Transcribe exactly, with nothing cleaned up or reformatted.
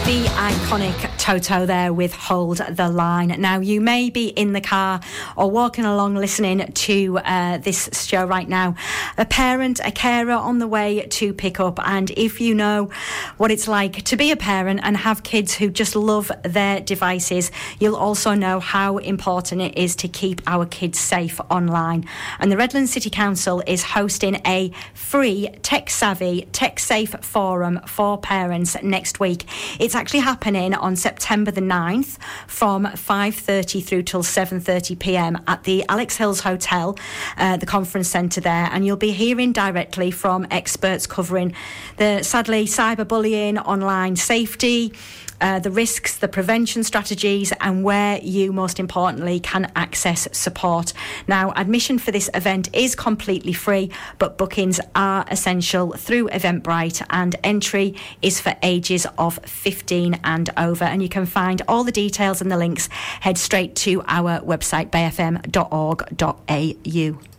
The iconic Toto there with Hold the Line. Now, you may be in the car or walking along listening to uh, this show right now, a parent, a carer on the way to pick up. And if you know what it's like to be a parent and have kids who just love their devices, you'll also know how important it is to keep our kids safe online. And the Redlands City Council is hosting a free tech-savvy, tech-safe forum for parents next week. It's actually happening on September the ninth from five thirty through till seven thirty p m at the Alex Hills Hotel, uh, the conference centre there, and you'll be hearing directly from experts covering the, sadly, cyberbullying, online safety, Uh, the risks, the prevention strategies, and where you, most importantly, can access support. Now, admission for this event is completely free, but bookings are essential through Eventbrite, and entry is for ages of fifteen and over. And you can find all the details and the links. Head straight to our website, bay f m dot org dot a u.